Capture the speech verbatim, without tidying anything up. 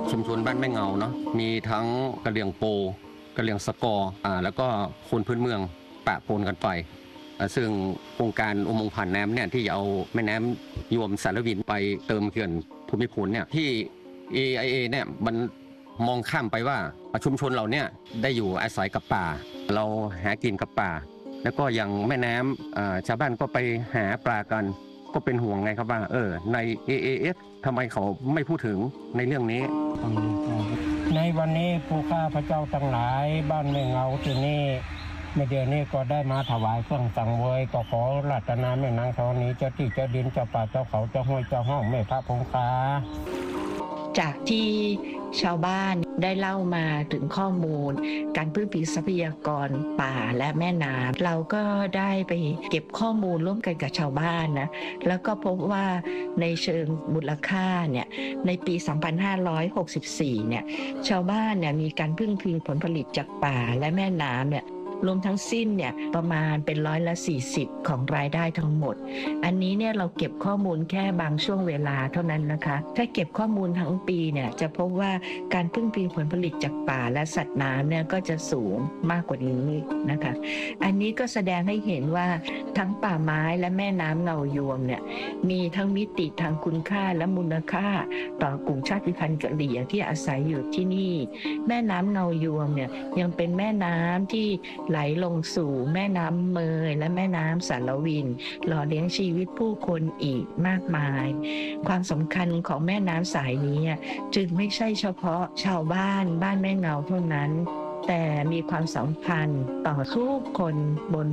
ชุมชนบ้านแม่เงาเนาะมีทั้งกะเหรี่ยงโปกะเหรี่ยงสกอร์อ่าแล้วก็คนพื้นเมืองปะปนกันไปอ่าซึ่งโครงการอุโมงค์ผ่านน้ำเนี่ยที่จะเอาแม่น้ำยวมสารวินไปเติมเขื่อนภูมิพลเนี่ยที่ เอ ไอ เอ เนี่ยมันมองข้ามไปว่าชุมชนเราเนี่ยได้อยู่อาศัยกับป่าเราหากินกับป่าแล้วก็อย่างแม่น้ำชาวบ้านก็ไปหาปลากันก็เป็นห่วงไงครับว่าเออใน เอ เอ เอฟ ทำไมเขาไม่พูดถึงในเรื่องนี้ในวันนี้ผู้ข้าพระเจ้าทั้งหลายบ้านแม่เงาที่นี่ในเดือนนี้ก็ได้มาถวายเครื่องสังเวยก็ขอรัตนาแม่นางธรณีเจ้าที่เจ้าดินเจ้าป่าเจ้าเขาเจ้าห้วยเจ้าห้องแม่พระพงคาจากที่ชาวบ้านได้เล่ามาถึงข้อมูลการพึ่งพิงทรัพยากรป่าและแม่น้ำเราก็ได้ไปเก็บข้อมูลร่วมกันกับชาวบ้านนะแล้วก็พบว่าในเชิงมูลค่าเนี่ยในปี สองพันห้าร้อยหกสิบสี่ เนี่ยชาวบ้านเนี่ยมีการพึ่งพิงผลผลิตจากป่าและแม่น้ำเนี่ยรวมทั้งสิ้นเนี่ยประมาณเป็นร้อยละสี่สิบของรายได้ทั้งหมดอันนี้เนี่ยเราเก็บข้อมูลแค่บางช่วงเวลาเท่านั้นนะคะถ้าเก็บข้อมูลทั้งปีเนี่ยจะพบว่าการพึ่งพิงผลผลิตจากป่าและสัตว์น้ำเนี่ยก็จะสูงมากกว่านี้นะคะอันนี้ก็แสดงให้เห็นว่าทั้งป่าไม้และแม่น้ำเงายวมเนี่ยมีทั้งมิติทางคุณค่าและมูลค่าต่อกลุ่มชาติพันธุ์กะเหรี่ยงที่อาศัยอยู่ที่นี่แม่น้ำเงายวมเนี่ยยังเป็นแม่น้ำที่ไหลลงสู่แม่น้ำเมยและแม่น้ำสารวินหล่อเลี้ยงชีวิตผู้คนอีกมากมายความสำคัญของแม่น้ำสายนี้จึงไม่ใช่เฉพาะชาวบ้านบ้านแม่เงาเท่านั้นแต่มีความสำคัญต่อทุกคนบน